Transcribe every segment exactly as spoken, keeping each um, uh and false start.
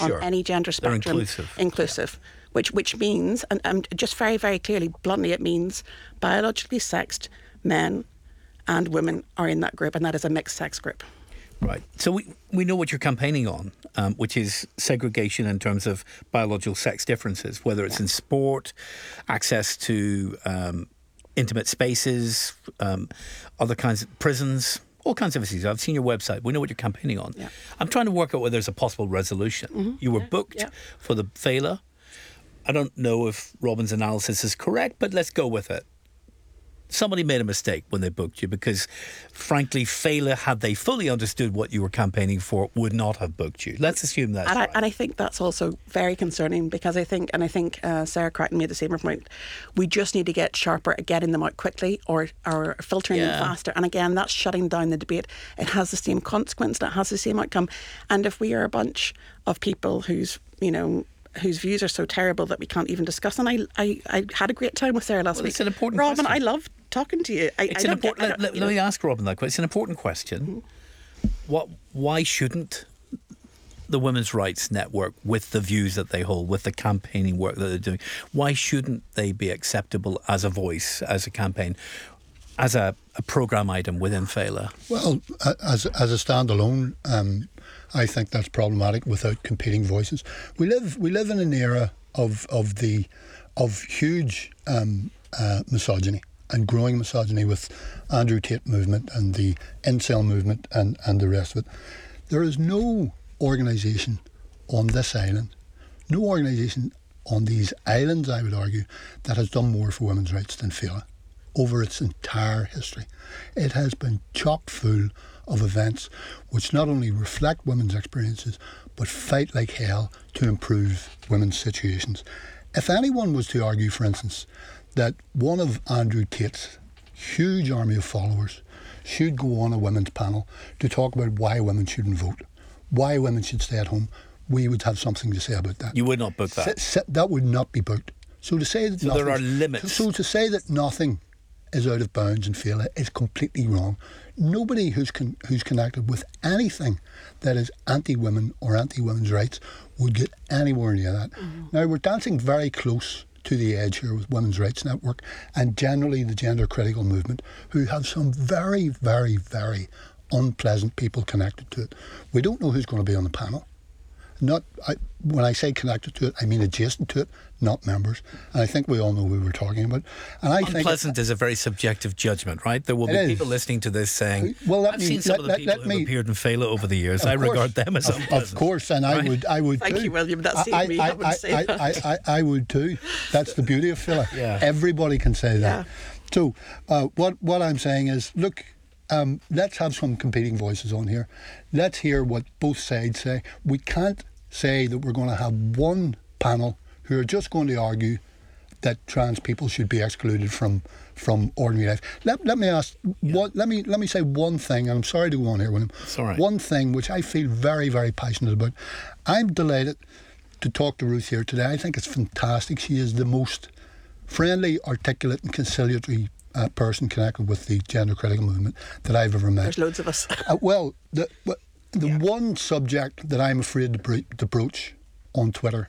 sure. on any gender spectrum. They're inclusive. Inclusive. Which, which means, and, and just very, very clearly, bluntly, it means biologically sexed men and women are in that group, and that is a mixed sex group. Right. So we, we know what you're campaigning on, um, which is segregation in terms of biological sex differences, whether it's yeah. in sport, access to um, intimate spaces, um, other kinds of prisons, all kinds of issues. I've seen your website. We know what you're campaigning on. Yeah. I'm trying to work out whether there's a possible resolution. Mm-hmm. You were yeah. booked yeah. for the Féile. I don't know if Robin's analysis is correct, but let's go with it. Somebody made a mistake when they booked you because, frankly, Féile, had they fully understood what you were campaigning for, would not have booked you. Let's assume that's and right. I, and I think that's also very concerning because I think, and I think uh, Sarah Crichton made the same point, we just need to get sharper at getting them out quickly or, or filtering yeah. them faster. And again, that's shutting down the debate. It has the same consequence, and it has the same outcome. And if we are a bunch of people whose, you know, whose views are so terrible that we can't even discuss. And I, I, I had a great time with Sarah last well, week. It's an important Robin, question. I love talking to you. I, it's I an important. Get, let, let me ask Robin that question. It's an important question. Mm-hmm. What? Why shouldn't the Women's Rights Network, with the views that they hold, with the campaigning work that they're doing, why shouldn't they be acceptable as a voice, as a campaign, as a, a programme item within Féile? Well, as as a standalone. Um, I think that's problematic without competing voices. We live we live in an era of of the of huge um, uh, misogyny and growing misogyny with Andrew Tate movement and the incel movement and, and the rest of it. There is no organisation on this island, no organisation on these islands, I would argue, that has done more for women's rights than Féile over its entire history. It has been chock full of events which not only reflect women's experiences but fight like hell to improve women's situations. If anyone was to argue, for instance, that one of Andrew Tate's huge army of followers should go on a women's panel to talk about why women shouldn't vote, why women should stay at home, we would have something to say about that. You would not book that? S- s- that would not be booked. So to say that so there are limits. So to say that nothing is out of bounds in Féile is completely wrong. Nobody who's con- who's connected with anything that is anti-women or anti-women's rights would get anywhere near that. Mm-hmm. Now, we're dancing very close to the edge here with Women's Rights Network and generally the gender critical movement, who have some very, very, very unpleasant people connected to it. We don't know who's going to be on the panel. Not I, when I say connected to it, I mean adjacent to it, not members. And I think we all know who we're talking about. And I Unpleasant think is a very subjective judgment, right? There will be is. people listening to this saying, well, I've me, seen some let, of the let, people let who've me, appeared in Féile over the years. I course, regard them as of, unpleasant. Of course, and right? I would I would Thank too. you, William. That saved I, me. I, I, would I, say I, that. I, I, I would too. That's the beauty of Féile. Yeah. Everybody can say that. Yeah. So uh, what, what I'm saying is, look, um, let's have some competing voices on here. Let's hear what both sides say. We can't say that we're going to have one panel who are just going to argue that trans people should be excluded from from ordinary life. Let, let me ask yeah. what let me let me say one thing, and I'm sorry to go on here, William. It's all right. One thing which I feel very, very passionate about. I'm delighted to talk to Ruth here today. I think it's fantastic. She is the most friendly, articulate and conciliatory uh, person connected with the gender critical movement that I've ever met. There's loads of us. uh, well, the the yeah. one subject that I'm afraid to, bro- to broach on Twitter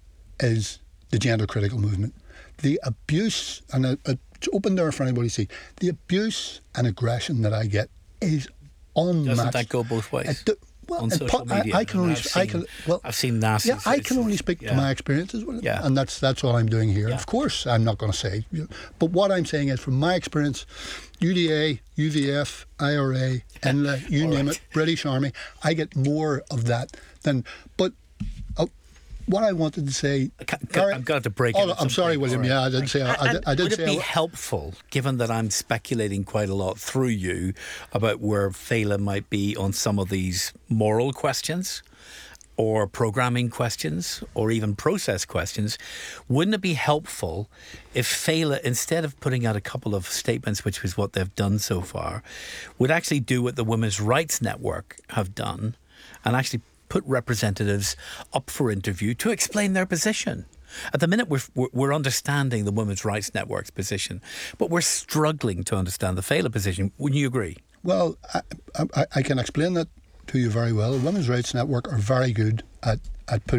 is the gender critical movement. The abuse, and uh, it's open there for anybody to see, the abuse and aggression that I get is unmatched. Doesn't that go both ways? Do, well, on social po- media. I, I can only, I've I seen, can, well, I've seen nasty. yeah, I can only speak yeah. to my experiences, with it, yeah. and that's that's all I'm doing here. Yeah. Of course, I'm not going to say, you know, but what I'm saying is, from my experience, U D A, U V F, I R A, I N L A, you name right. it, British Army, I get more of that than. But uh, what I wanted to say, I Gary, I'm going to break. Oh, I'm sorry, William. Right. Yeah, I didn't say. I, I, I did Would it say. be I, helpful, given that I'm speculating quite a lot through you about where Féile might be on some of these moral questions, or programming questions, or even process questions? Wouldn't it be helpful if Féile, instead of putting out a couple of statements, which is what they've done so far, would actually do what the Women's Rights Network have done, and actually put representatives up for interview to explain their position? At the minute, we're, we're understanding the Women's Rights Network's position, but we're struggling to understand the Féile position. Wouldn't you agree? Well, I, I, I can explain that to you very well. The Women's Rights Network are very good at, at putting